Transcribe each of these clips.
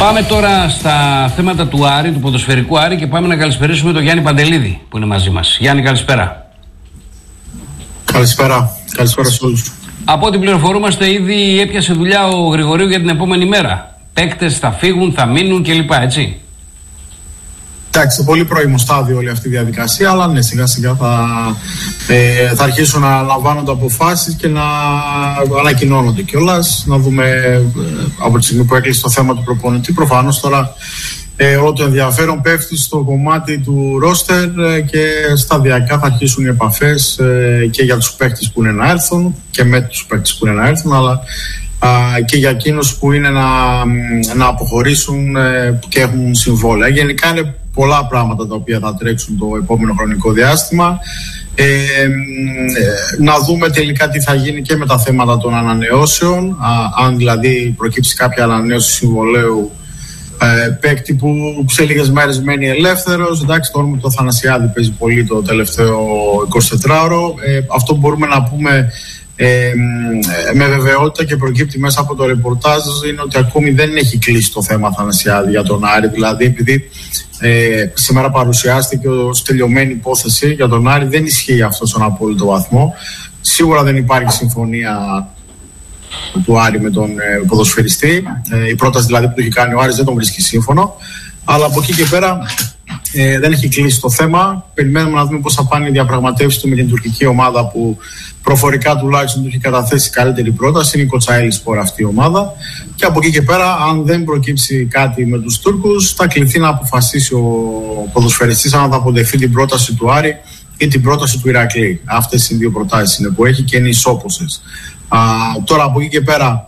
Πάμε τώρα στα θέματα του Άρη, του ποδοσφαιρικού Άρη, και πάμε να καλησπερίσουμε τον Γιάννη Παντελίδη που είναι μαζί μας. Γιάννη, καλησπέρα. Καλησπέρα. Καλησπέρα σε όλους. Από ό,τι πληροφορούμαστε, ήδη έπιασε δουλειά ο Γρηγορίου για την επόμενη μέρα. Παίκτες θα φύγουν, θα μείνουν κλπ. Έτσι. Εντάξει, σε πολύ πρώιμο στάδιο όλη αυτή η διαδικασία, αλλά ναι, σιγά σιγά θα αρχίσουν να λαμβάνονται αποφάσεις και να ανακοινώνονται κιόλας. Να δούμε από τη στιγμή που έκλεισε το θέμα του προπονητή. Προφανώς τώρα όλο το ενδιαφέρον πέφτει στο κομμάτι του ρόστερ και σταδιακά θα αρχίσουν οι επαφές και για τους παίκτες που είναι να έρθουν και με τους παίκτες που είναι να έρθουν, αλλά και για εκείνους που είναι να αποχωρήσουν και έχουν συμβόλαια. Γενικά είναι πολλά πράγματα τα οποία θα τρέξουν το επόμενο χρονικό διάστημα. Να δούμε τελικά τι θα γίνει και με τα θέματα των ανανεώσεων, αν δηλαδή προκύψει κάποια ανανέωση συμβολαίου παίκτη που σε λίγες μέρες μένει ελεύθερος. Εντάξει, το όνομα του Αθανασιάδη παίζει πολύ το τελευταίο 24ωρο. Αυτό που μπορούμε να πούμε με βεβαιότητα και προκύπτει μέσα από το ρεπορτάζ είναι ότι ακόμη δεν έχει κλείσει το θέμα Αθανασιάδη για τον Άρη. Δηλαδή, επειδή σήμερα παρουσιάστηκε ως τελειωμένη υπόθεση για τον Άρη, δεν ισχύει αυτό στον απόλυτο βαθμό. Σίγουρα δεν υπάρχει συμφωνία του Άρη με τον ποδοσφαιριστή. Η πρόταση δηλαδή που του έχει κάνει ο Άρης δεν τον βρίσκει σύμφωνο. Αλλά από εκεί και πέρα δεν έχει κλείσει το θέμα. Περιμένουμε να δούμε πώς θα πάνε οι διαπραγματεύσεις του με την τουρκική ομάδα που προφορικά τουλάχιστον του έχει καταθέσει καλύτερη πρόταση. Είναι η Κοτσαέλισπορ αυτή η ομάδα. Και από εκεί και πέρα, αν δεν προκύψει κάτι με τους Τούρκους, θα κληθεί να αποφασίσει ο ποδοσφαιριστής αν θα αποδεχθεί την πρόταση του Άρη ή την πρόταση του Ηρακλή. Αυτές οι δύο προτάσεις είναι που έχει και είναι ισόπωσες. Τώρα από εκεί και πέρα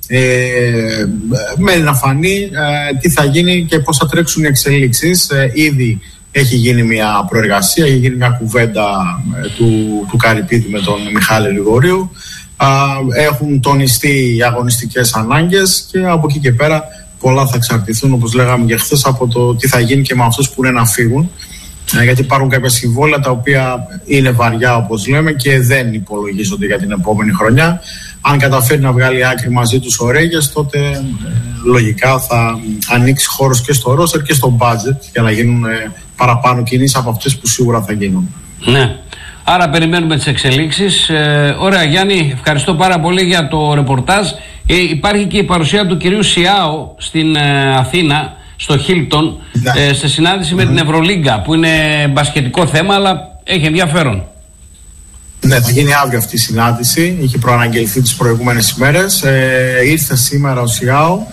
μένει να φανεί τι θα γίνει και πώς θα τρέξουν οι εξελίξεις. Ήδη έχει γίνει μια προεργασία, έχει γίνει μια κουβέντα του Καρυπίδη με τον Μιχάλη Γρηγορίου. Έχουν τονιστεί οι αγωνιστικές ανάγκες και από εκεί και πέρα πολλά θα εξαρτηθούν, όπως λέγαμε και χθες, από το τι θα γίνει και με αυτούς που είναι να φύγουν. Γιατί υπάρχουν κάποια συμβόλαια τα οποία είναι βαριά, όπως λέμε, και δεν υπολογίζονται για την επόμενη χρονιά. Αν καταφέρει να βγάλει άκρη μαζί τους ο Ρέγες, τότε λογικά θα ανοίξει χώρος και στο ρόστερ και στο budget για να γίνουν παραπάνω κινήσεις από αυτές που σίγουρα θα γίνουν. Ναι. Άρα περιμένουμε τις εξελίξεις. Ωραία, Γιάννη, ευχαριστώ πάρα πολύ για το ρεπορτάζ. Υπάρχει και η παρουσία του κυρίου Σιάου στην Αθήνα, στο Χίλτον, σε συνάντηση με την Ευρωλίγκα, που είναι μπασκετικό θέμα, αλλά έχει ενδιαφέρον. Ναι, θα γίνει αύριο αυτή η συνάντηση. Είχε προαναγγελθεί τις προηγούμενες ημέρες. Ήρθε σήμερα ο Σιάου.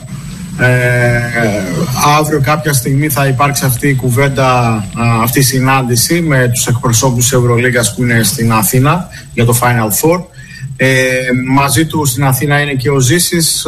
Αύριο κάποια στιγμή θα υπάρξει αυτή η κουβέντα, αυτή η συνάντηση με τους εκπροσώπους της Ευρωλίγκας που είναι στην Αθήνα για το Final Four. Μαζί του στην Αθήνα είναι και ο Ζήσης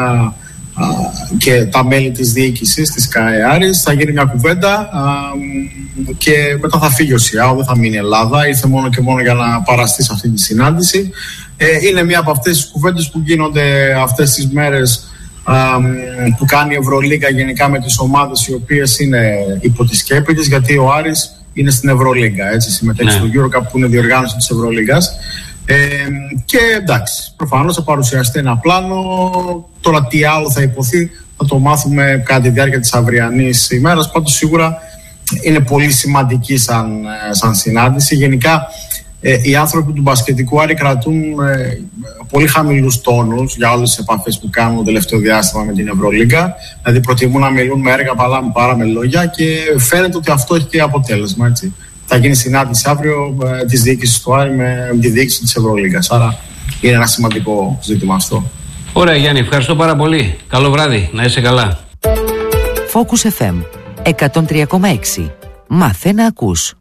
και τα μέλη της διοίκησης της ΚΑΕ Άρης. Θα γίνει μια κουβέντα και μετά θα φύγει ο Σιάου, δεν θα μείνει Ελλάδα. Ήρθε μόνο και μόνο για να παραστεί σε αυτή τη συνάντηση. Είναι μια από αυτές τις κουβέντες που γίνονται αυτές τις μέρες, που κάνει η Ευρωλίγκα γενικά με τις ομάδες οι οποίες είναι υπό τη σκέπη της, γιατί ο Άρης είναι στην Ευρωλίγκα, έτσι, συμμετέχει στο EuroCup που είναι διοργάνωση της Ευρωλίγκας. Και εντάξει, προφανώς θα παρουσιαστεί ένα πλάνο. Τώρα τι άλλο θα υποθεί θα το μάθουμε κατά τη διάρκεια της αυριανής ημέρας. Πάντως σίγουρα είναι πολύ σημαντική σαν συνάντηση. Γενικά οι άνθρωποι του μπασκετικού Άρη κρατούν πολύ χαμηλούς τόνους για όλες τις επαφές που κάνουν το τελευταίο διάστημα με την Ευρωλίγκα. Δηλαδή προτιμούν να μιλούν με έργα παρά με λόγια, και φαίνεται ότι αυτό έχει και αποτέλεσμα, έτσι. Θα γίνει συνάντηση αύριο της διοίκησης του Άρη με τη διοίκηση της Ευρωλίγκας. Άρα είναι ένα σημαντικό ζήτημα αυτό. Ωραία, Γιάννη, ευχαριστώ πάρα πολύ. Καλό βράδυ, να είσαι καλά. Focus FM 103,6. Μάθε να ακούς.